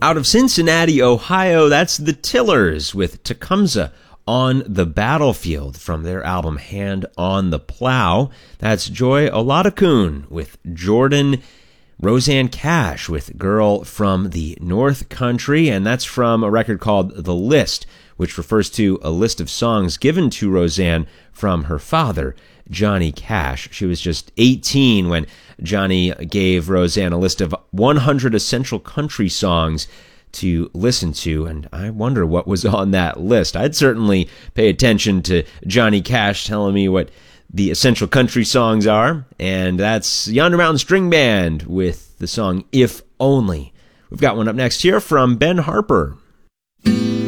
Out of Cincinnati, Ohio, that's the Tillers with Tecumseh on the Battlefield from their album Hand on the Plow. That's Joy Oladokun with Jordan, Rosanne Cash with Girl from the North Country, and that's from a record called The List, which refers to a list of songs given to Rosanne from her father, Johnny Cash. She was just 18 when Johnny gave Rosanne a list of 100 essential country songs to listen to, and I wonder what was on that list. I'd certainly pay attention to Johnny Cash telling me what the essential country songs are, and that's Yonder Mountain String Band with the song If Only. We've got one up next here from Ben Harper.